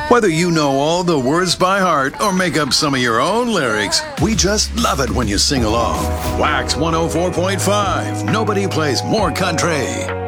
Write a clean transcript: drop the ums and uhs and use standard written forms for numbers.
Whether you know all the words by heart or make up some of your own lyrics, we just love it when you sing along. Wax 104.5. Nobody plays more country.